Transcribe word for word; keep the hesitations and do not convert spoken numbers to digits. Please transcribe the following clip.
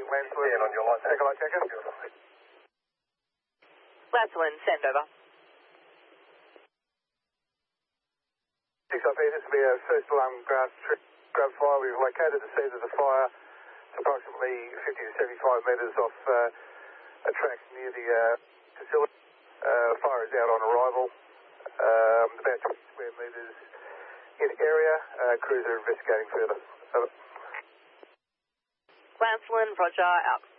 Lancelin on your line. Take a light checker. Lancelin, send over. six I P, this will be a first alarm grab, grab fire. We've located the scene of the fire. It's approximately fifty to seventy-five metres off uh, a track near the uh, facility. Uh, fire is out on arrival. Um, about twenty square metres in area. Uh, crews are investigating further. Over. Lancelin, Roger, out.